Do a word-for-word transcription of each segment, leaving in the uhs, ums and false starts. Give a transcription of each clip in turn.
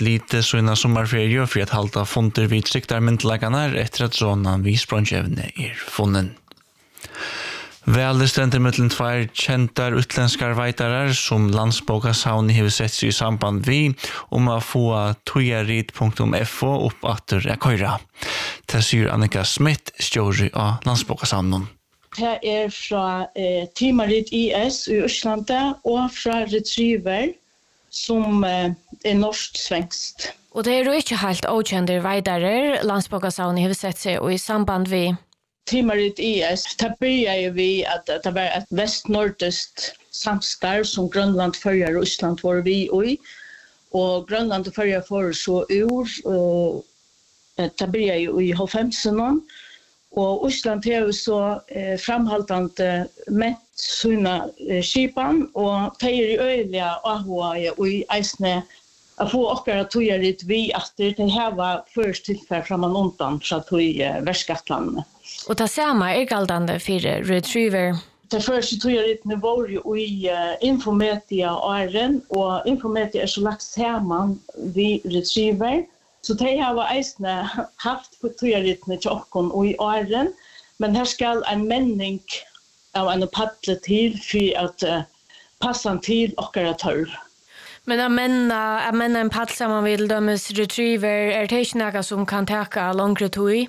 lite såna sommarferie för att halta fonder vid trycktarmyndelagarna efter att zonan vid språngjevne är funnen. Väl stender mellom tvær kjentar utländskar veitarar som Landsbókasavn har sett sig i samband vi om att få tojarit punktum f o upp att rekøyra. Det sier Annika Smith, stjóri av Landsbókasavnen. Det er fra eh, Timarit I S i Østlandet og fra Retriever som eh, er norsk-svenskt. Og det er jo ikke helt okjente veitarar Landsbókasavn har sett sig i samband vi. Timarit I S, det börjar vi att det var ett västnordiskt samstarv som Grönland, Färöar och Island var vi i. Och Grönland och Färöar får så ur, och det börjar ju i halvfemsen. Och Island har så eh, framhaltande mätt sina eh, skipan och det är i öliga ahoa och i eisne att få åkara tojarit vi att det här var först tillfälle framan undan så att vi eh, värskatlandet. Och det samma är galdande för Retriever. Det första tojaritne var ju i uh, Infomedia åren och Infomedia är så lagt samman vid Retriever. Så det har var eisne haft på tojaritne till åkken och i åren. Men här ska en menning av en paddle till för att uh, passa till åkara törr. Men att menna, att menna en paddle samman vid dömes Retriever är det inte något som kan täcka längre tog?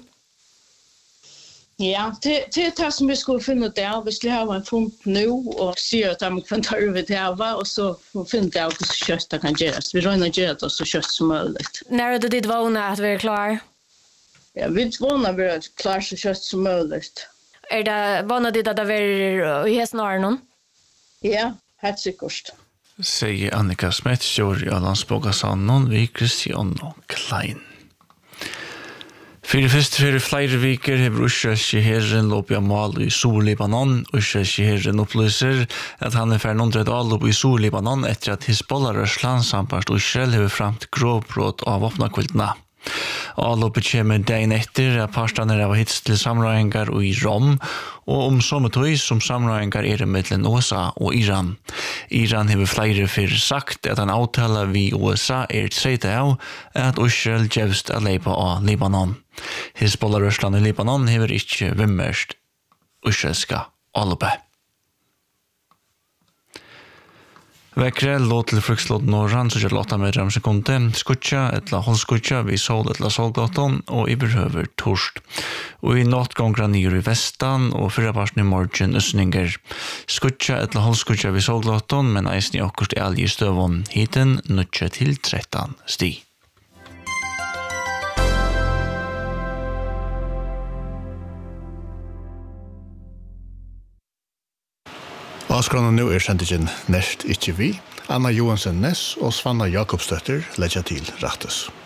Ja, det, det är det som vi skulle finna där. Vi skulle ha en fund nu och se att de kan ta över det här och så finna det och så kött det kan göras. Vi rönar göra det så kött som möjligt. När är det ditt vana att vi är klar? Ja, vi vana att vi är klar så kött som möjligt. Är det vana ditt att vi är i hästnaren? Ja, helt säkert. Säger Annika Smith, stjóri av Landsbókasavnen vid Christian Klein. Fyrir fyrst fyrir flere viker hever Israelske herren loppet av mål i Sur-Libanon. Israelske herren opplyser at han er ferdig undret avlopp i Sur-Libanon etter at Hizbollah-rørsland samt Israel hever framt grovbrott av våpnakvildene. Avloppet kommer dagen etter at parstene av hitts til samrøyengar i Rom, og om sommertøy som samrøyengar er mellom U S A og Iran. Iran hever flere fyrir sagt at han avtaler vi U S A er treit av at Israel gjevst a leipa av Libanon. Hizbollah-rørsland i Libanon hever ikke vimmerst israelska avloppet. Vekre låt til frukslåt norran, så gjør åtta meter om sekunde, skutja, etla hållskutja, vi sol etla solglaton, og i behøver torst. Og i natt gonger nere i vestan, og fyrra parten i morgen østninger. Skutja, etla hållskutja, vi solglaton, men eisen i akkurst elg i støvån, hiten nødja til tretton sti. Avskrana nu er sendingen Nest Ikke Vi, Anna Johansen Ness og Svanna Jakobsdøtter legger til Rattes.